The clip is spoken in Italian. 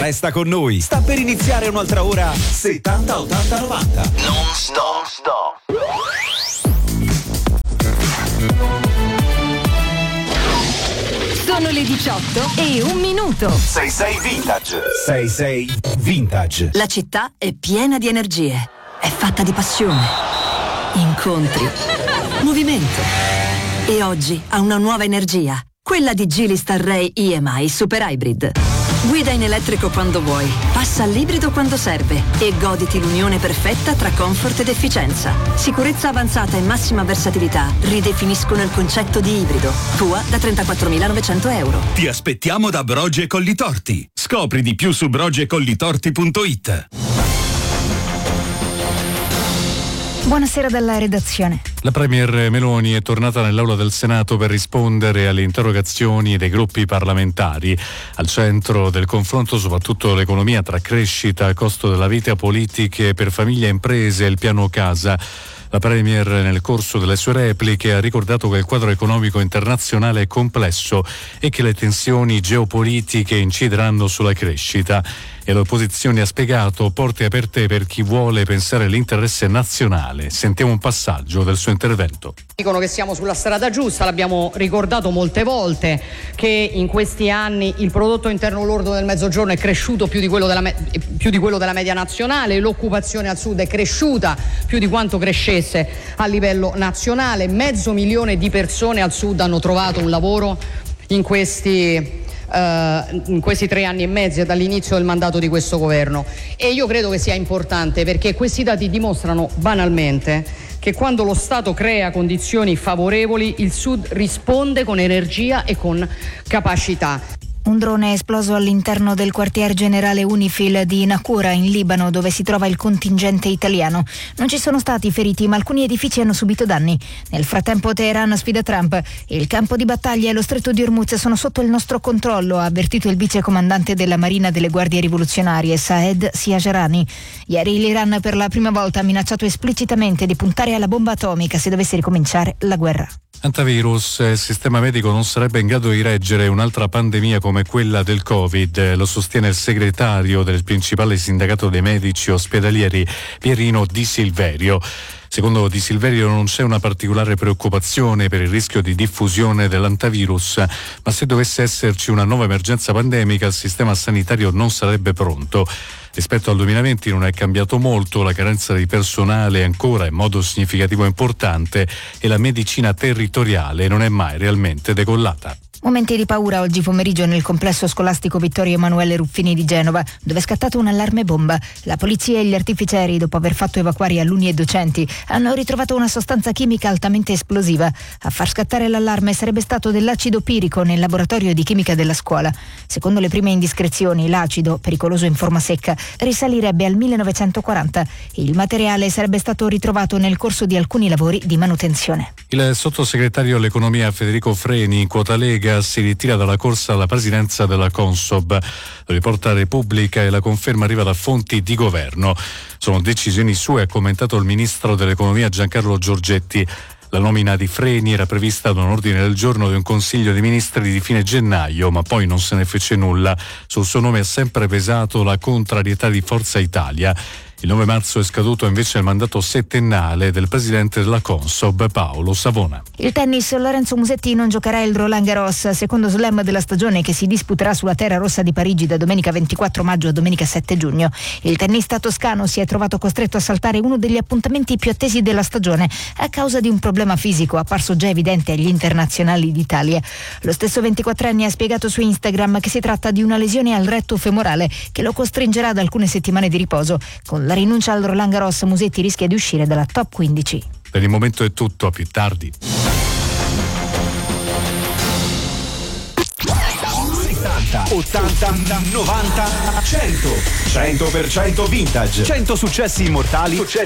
Resta con noi, sta per iniziare un'altra ora 70 80 90. Non stop. Sono le 18 e 1 minuto. 66 Vintage. 66 Vintage. La città è piena di energie. È fatta di passione, incontri, movimento. E oggi ha una nuova energia. Quella di Geely Starray EMI Super Hybrid. Guida in elettrico quando vuoi, passa all'ibrido quando serve e goditi l'unione perfetta tra comfort ed efficienza. Sicurezza avanzata e massima versatilità ridefiniscono il concetto di ibrido. Tua da 34.900 euro. Ti aspettiamo da Brogi Collitorti. Scopri di più su brogicollitorti.it. Buonasera dalla redazione. La Premier Meloni è tornata nell'Aula del Senato per rispondere alle interrogazioni dei gruppi parlamentari. Al centro del confronto soprattutto l'economia tra crescita, costo della vita, politiche per famiglie e imprese e il piano casa. La Premier nel corso delle sue repliche ha ricordato che il quadro economico internazionale è complesso e che le tensioni geopolitiche incideranno sulla crescita. E l'opposizione ha spiegato porte aperte per chi vuole pensare all'interesse nazionale. Sentiamo un passaggio del suo intervento. Dicono che siamo sulla strada giusta, l'abbiamo ricordato molte volte che in questi anni il prodotto interno lordo del Mezzogiorno è cresciuto più di quello della media nazionale, l'occupazione al sud è cresciuta più di quanto crescesse a livello nazionale, 500.000 di persone al sud hanno trovato un lavoro in questi 3 anni e mezzo dall'inizio del mandato di questo governo, e io credo che sia importante perché questi dati dimostrano banalmente che quando lo Stato crea condizioni favorevoli il Sud risponde con energia e con capacità. Un drone è esploso all'interno del quartier generale UNIFIL di Naqoura in Libano, dove si trova il contingente italiano. Non ci sono stati feriti, ma alcuni edifici hanno subito danni. Nel frattempo Teheran sfida Trump. Il campo di battaglia e lo stretto di Hormuz sono sotto il nostro controllo, ha avvertito il vice comandante della Marina delle Guardie Rivoluzionarie, Saed Siajarani. Ieri l'Iran per la prima volta ha minacciato esplicitamente di puntare alla bomba atomica se dovesse ricominciare la guerra. Antivirus, il sistema medico non sarebbe in grado di reggere un'altra pandemia come quella del Covid, lo sostiene il segretario del principale sindacato dei medici ospedalieri, Pierino Di Silverio. Secondo Di Silverio non c'è una particolare preoccupazione per il rischio di diffusione dell'antivirus, ma se dovesse esserci una nuova emergenza pandemica il sistema sanitario non sarebbe pronto. Rispetto al 2020 non è cambiato molto, la carenza di personale è ancora in modo significativo importante e la medicina territoriale non è mai realmente decollata. Momenti di paura oggi pomeriggio nel complesso scolastico Vittorio Emanuele Ruffini di Genova, dove è scattato un allarme bomba. La polizia e gli artificieri, dopo aver fatto evacuare alunni e docenti, hanno ritrovato una sostanza chimica altamente esplosiva. A far scattare l'allarme sarebbe stato dell'acido pirico nel laboratorio di chimica della scuola. Secondo le prime indiscrezioni, l'acido, pericoloso in forma secca, risalirebbe al 1940. Il materiale sarebbe stato ritrovato nel corso di alcuni lavori di manutenzione. Il sottosegretario all'economia Federico Freni, in quota Lega, si ritira dalla corsa alla presidenza della Consob. Lo riporta Repubblica e la conferma arriva da fonti di governo. Sono decisioni sue, ha commentato il ministro dell'economia Giancarlo Giorgetti. La nomina di Freni era prevista ad un ordine del giorno di un consiglio dei ministri di fine gennaio, ma poi non se ne fece nulla. Sul suo nome ha sempre pesato la contrarietà di Forza Italia. Il 9 marzo è scaduto invece il mandato settennale del presidente della Consob, Paolo Savona. Il tennis, Lorenzo Musetti non giocherà il Roland Garros, secondo slam della stagione che si disputerà sulla terra rossa di Parigi da domenica 24 maggio a domenica 7 giugno. Il tennista toscano si è trovato costretto a saltare uno degli appuntamenti più attesi della stagione a causa di un problema fisico apparso già evidente agli internazionali d'Italia. Lo stesso 24enne ha spiegato su Instagram che si tratta di una lesione al retto femorale che lo costringerà ad alcune settimane di riposo. Con la rinuncia al Roland Garros, Musetti rischia di uscire dalla top 15. Per il momento è tutto, a più tardi. 70, 80, 90, 100. 100% vintage. 100 successi immortali